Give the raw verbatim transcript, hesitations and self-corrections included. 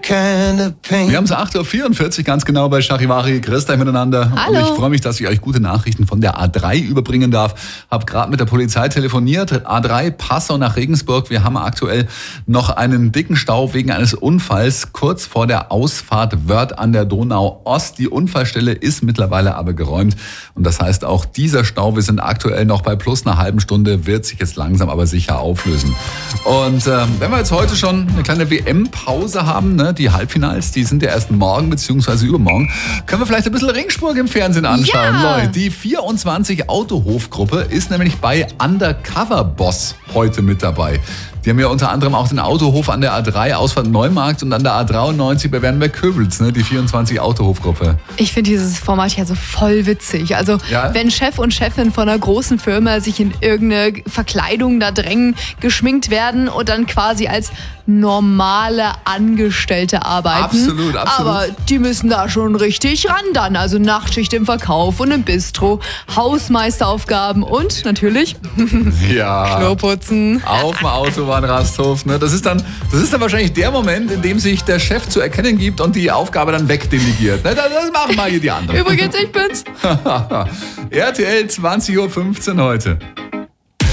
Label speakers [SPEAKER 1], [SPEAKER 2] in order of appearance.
[SPEAKER 1] kind of pain.
[SPEAKER 2] Wir haben es acht Uhr vierundvierzig ganz genau bei Charivari. Grüßt euch miteinander.
[SPEAKER 3] Hallo.
[SPEAKER 2] Und ich freue mich, dass ich euch gute Nachrichten von der A drei überbringen darf. Hab gerade mit der Polizei telefoniert. A drei Passau nach Regensburg. Wir haben aktuell noch einen dicken Stau wegen eines Unfalls kurz vor der Ausfahrt Wörth an der Donau Ost. Die Unfallstelle ist mittlerweile aber geräumt. Und das heißt auch dieser Stau, wir sind aktuell noch bei plus einer halben Stunde, wird sich jetzt langsam aber sicher auflösen. Und äh, wenn wir jetzt heute schon eine kleine W M-Pause haben, ne, die Halbfinals, die sind ja erst morgen bzw. übermorgen, können wir vielleicht ein bisschen Ringspurg im Fernsehen anschauen.
[SPEAKER 3] Ja.
[SPEAKER 2] Leute, die vierundzwanzig Autohof-Gruppe ist nämlich bei Undercover Boss heute mit dabei. Die haben ja unter anderem auch den Autohof an der A drei, Ausfahrt Neumarkt, und an der A dreiundneunzig bei Wernberg-Köbels, ne, die vierundzwanzig Autohof-Gruppe.
[SPEAKER 3] Ich finde dieses Format ja so voll witzig. Also
[SPEAKER 2] Ja?
[SPEAKER 3] wenn Chef und Chefin von einer großen Firma sich in irgendeine Verkleidung da drängen, geschminkt werden und dann quasi als normale Angestellte arbeiten.
[SPEAKER 2] Absolut, absolut.
[SPEAKER 3] Aber die müssen da schon richtig ran dann. Also Nachtschicht im Verkauf und im Bistro, Hausmeisteraufgaben und natürlich
[SPEAKER 2] Ja.
[SPEAKER 3] Kloputzen.
[SPEAKER 2] Auf dem Autobahnrasthof. Ne? Das ist dann, das ist dann wahrscheinlich der Moment, in dem sich der Chef zu erkennen gibt und die Aufgabe dann wegdelegiert. Ne? Das, das machen mal hier die anderen.
[SPEAKER 3] Übrigens, ich bin's.
[SPEAKER 2] R T L zwanzig Uhr fünfzehn heute.